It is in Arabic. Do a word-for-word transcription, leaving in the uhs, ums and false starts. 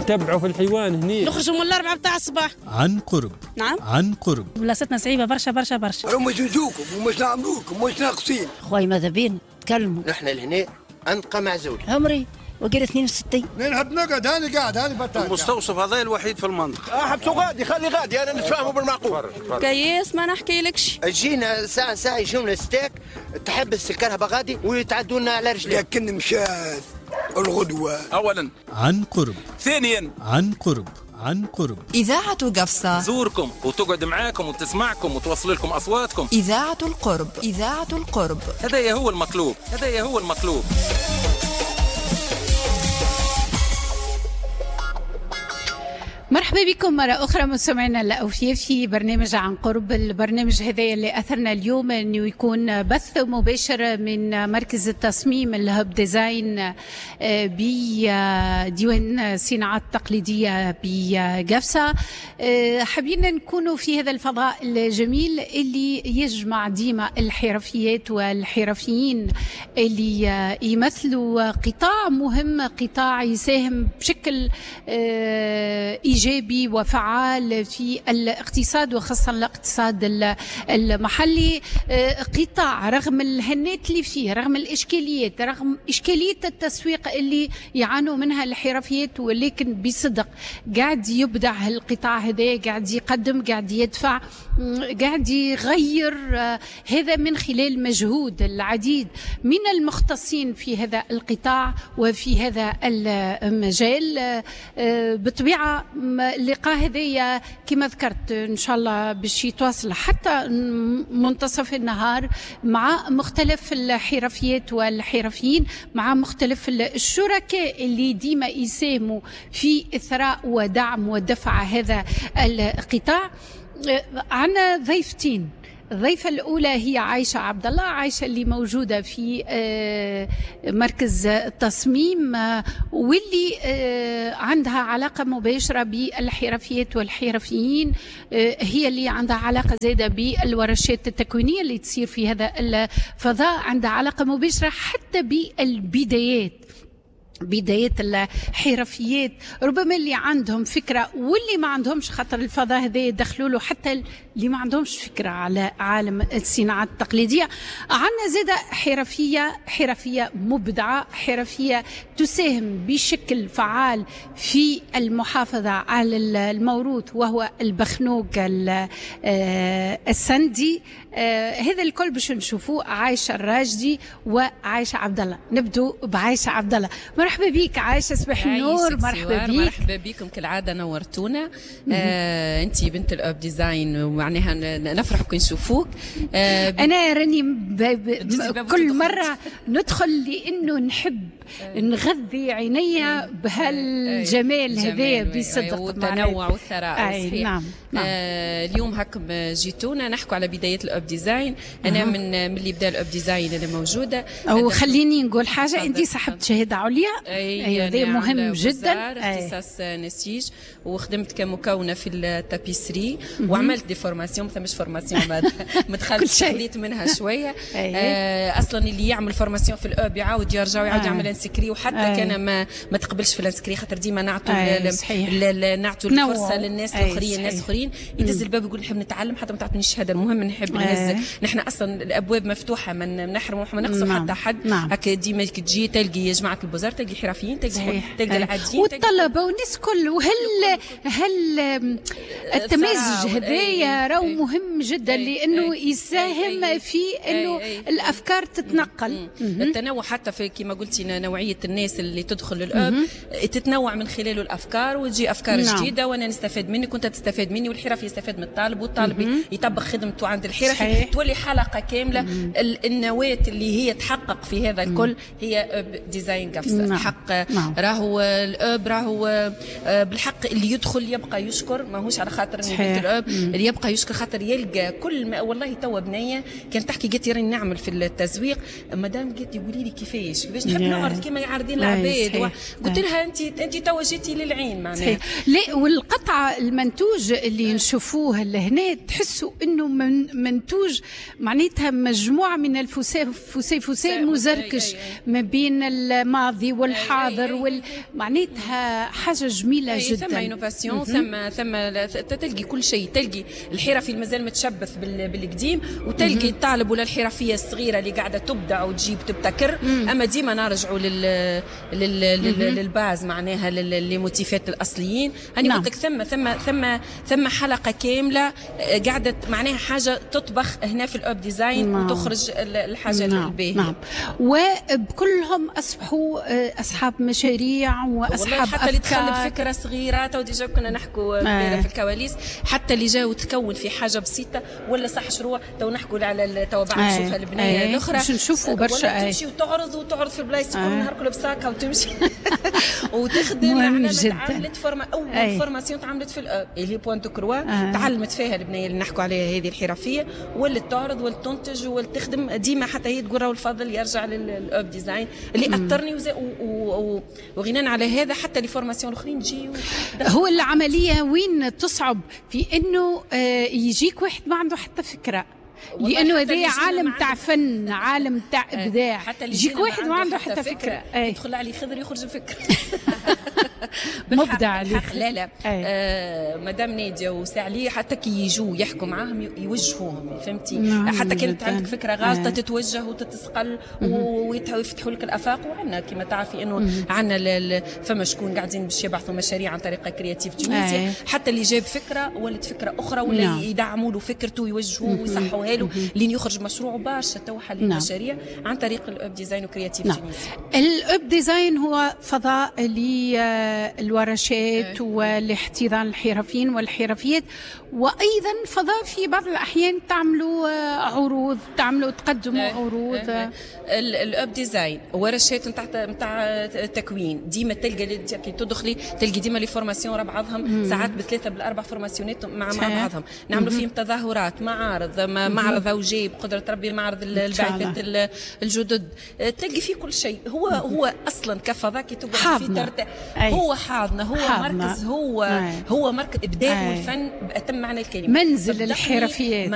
نتبعوا في الحيوان هني، نخرجوا من الأربعة بتاع الصباح عن قرب. نعم عن قرب. بلاصتنا صعيبة برشا برشا برشا. راهم يجوزوكم ومش نعملوكم ومش ناقصين. خويا ماذا بين تكلموا. نحن لهنا أنقى معزول. عمري وقال اثنين وستين. نحب نقعد هاني قاعد هاني بطال. المستوصف هذا الوحيد في المنطقة. اه حبسوا غادي خلي غادي انا نتفاهموا بالمعقول. كيس ما نحكي لكش. جينا ساعة ساعة يجونا ستيك تحبس الكرهبة غادي ويتعدونا على رجلي. لكن مشات الغدوة. أولا عن قرب. ثانيا عن قرب. عن قرب. إذاعة قفصة تزوركم وتقعد معاكم وتسمعكم وتوصل لكم أصواتكم. إذاعة القرب. إذاعة القرب. هذا هو المطلوب. هذا هو المطلوب. مرحبا بكم مرة أخرى مستمعينا الأوفياء في برنامج عن قرب. البرنامج هذا اللي أثرنا اليوم أنه يكون بث مباشر من مركز التصميم الهب ديزاين بديوان صناعات تقليدية بقفصة. حابين نكونوا في هذا الفضاء الجميل اللي يجمع ديما الحرفيات والحرفيين اللي يمثلوا قطاع مهم، قطاع يساهم بشكل إيجابي إيجابي وفعال في الاقتصاد وخاصة الاقتصاد المحلي. قطاع رغم الهنات اللي فيه، رغم الإشكاليات، رغم إشكالية التسويق اللي يعانوا منها الحرفيات، ولكن بصدق قاعد يبدع القطاع هذا، قاعد يقدم، قاعد يدفع، قاعد يغير. هذا من خلال مجهود العديد من المختصين في هذا القطاع وفي هذا المجال. بطبيعة اللقاء هذايا كما ذكرت ان شاء الله باش يتواصل حتى منتصف النهار مع مختلف الحرفيات والحرفيين، مع مختلف الشركاء اللي ديما يساهموا في إثراء ودعم ودفع هذا القطاع. عنا ضيفتين. الضيفة الأولى هي عايشة عبد الله. عايشة اللي موجودة في مركز التصميم واللي عندها علاقة مباشرة بالحرفيات والحرفيين، هي اللي عندها علاقة زايدة بالورشات التكوينية اللي تصير في هذا الفضاء، عندها علاقة مباشرة حتى بالبدايات، بداية الحرفيات، ربما اللي عندهم فكرة واللي ما عندهمش، خاطر الفضاء هذا يدخلوا له حتى اللي ما عندهمش فكرة على عالم الصناعات التقليدية. عندنا زادة حرفية، حرفية مبدعة، حرفية تساهم بشكل فعال في المحافظة على الموروث وهو البخنوق السندي. هذا الكل باش نشوفوه. عايشة الراجدي وعايشة عبد الله. نبدو بعايشة عبد الله. مرحبا بيك عايشة، صباح النور. مرحبا بيك. مرحبا بكم كالعادة، نورتونا. آه، انت بنت الاب ديزاين ومعناها نفرح كي نشوفوك. آه، انا راني كل مرة ندخل لانه نحب نغذي عينيا بهالجمال هذا بصدق، والتنوع والثراء. نعم, نعم. آه، اليوم هكم جيتونا نحكوا على بداية الاب ديزاين. انا من من اللي بدا الاب ديزاين انا موجودة. او خليني نقول حاجة، انت صاحبة شهادة عليا. اي هذا مهم جدا. اختصاص نسيج، وخدمت كمكونة في التابيسري وعملت دي فورماسيون. ما ثمش فورماسيون ما دخلتش، خليت منها شوية. آه، اصلا اللي يعمل فورماسيون في الاب يعاود يرجع ويعاود يعمل انسكري، وحتى كان ما ما تقبلش في الانسكري، خاطر ديما نعطوا نعطوا الفرصة للناس الاخرين. الناس الاخرين يدز الباب يقول نحب نتعلم حتى ما تعطونيش الشهادة. المهم نحب نهز. نحن اصلا الابواب مفتوحة، ما نحرموا وما نقصوا حتى حد. هكا ديما تجي تلقي يا جماعة البوزار، تلقي حرفيين، تلقي تلقي العاديين والطلبة والناس كل. وهل هل التمازج هذايا راهو مهم جدا، لانه يساهم في انه الافكار تتنقل. التنوع حتى في كما قلتي نوعية الناس اللي تدخل للاب تتنوع من خلاله الافكار، وتجي افكار نعم. جديده، وانا نستفاد منك وانت تستفاد مني، والحرفي يستفاد من الطالب، والطالب يطبق خدمته عند الحرفي، تولي حلقه كامله. النواه اللي هي تحقق في هذا الكل هي اب ديزاين قفصة. نعم. حق نعم. راهو الاب راهو بالحق اللي يدخل يبقى يشكر، ماهوش على خاطر اني بنت الاب، اللي يبقى يشكر خاطر يلقى كل ما. والله توا بنيه كانت تحكي قالت لي راني نعمل في التسويق، مدام قالت لي قولي لي كيفاش كيفاش نحب نعرف تعرض كما يعرضين العباد. قلت لها انت انت تو جيتي للعين معناها. لا والقطعه المنتوج اللي نشوفوه لهنا تحسوا انه من منتوج معناتها مجموعه من الفسيفساء مزركش ما بين الماضي والحاضر وال... معناتها حاجه جميله جدا. ثم انوفاسيون، ثم ثم تلقي كل شيء، تلقي الحرفي المازال متشبث بالقديم، وتلقي الطالب ولا الحرفيه الصغيره اللي قاعده تبدع وتجيب تبتكر. اما ديما نرجعوا لل لل للباز معناها للموتيفات الاصليين. انا قلت لك ثم ثم ثم ثم حلقه كامله قاعده معناها حاجه تطبخ هنا في الاب ديزاين وتخرج الحاجه الباهيه. نعم. وبكلهم اصبحوا اصحاب مشاريع واصحاب حتى اللي دخل بفكره صغيره تو ديجا كنا نحكوا آه. في الكواليس، حتى اللي جاوا تكون في حاجه بسيطه ولا صح مشروع تو نحكوا على تو بعد آه. نشوفها البنيه آه. الاخرى باش نشوفوا برشا تمشي وتعرض وتعرض في البلايص كل نهار كله بساكه وتمشي وتخدم. على عملت فورما اول آه. فورماسيون تعملت في الاب اللي بوينت كروا آه. تعلمت فيها البنيه اللي نحكوا عليها هذه الحرفيه، واللي تعرض والتنتج والتخدم ديما حتى هي تقول راهو الفضل يرجع للاب ديزاين اللي اثرني وغنانا على هذا. حتى لي فورماسيون الاخرين تجي هو العمليه وين تصعب في انه يجيك واحد ما عنده حتى فكره، لانه هذا عالم تاع فن، عالم تاع ابداع. يجيك واحد ما عنده حتى فكره يدخل عليه خضر يخرج فكره مبدع. لا لا آه مدام ناديه وسعلي حتى كي يجوا يحكوا معاهم يوجهوهم، فهمتي؟ حتى كانت عندك فكره غلطه تتوجه وتتسقل ويفتحوا لك الافاق. وعندنا كما تعرفي انه عندنا فما شكون قاعدين باش يبعثوا مشاريع عن طريق كرياتيف تونسيا، حتى اللي جاب فكره ولد فكره اخرى ولا يدعموا له فكرته ويوجهوه ويصحوها له لين يخرج مشروع برشا تو حل مشاريع عن طريق الاب ديزاين وكرياتيف تونسيا. الاب ديزاين هو فضاء للورشات والاحتضان الحرفيين والحرفيات، وايضا فضاء في بعض الاحيان تعملوا عروض، تعملوا تقدموا عروض. الاب ديزاين ورشات نتاع نتاع تكوين، ديما تلقى كي تدخلي تلقي ديما لي فورماسيون راه بعضهم ساعات بثلاثه بالاربع فورماسيونات مع مع بعضهم، نعملوا فيهم تظاهرات، معارض، معرض اوجي بقدره ربي، المعرض الباحثات الجدد، تلقي فيه كل شيء. هو هو اصلا كفضاء كي تقعد في ترتاح، هو حاضنه، هو حاضنة. مركز، هو أي. هو مركز ابداع والفن بأتم معنى الكلمه، منزل الحرفيات.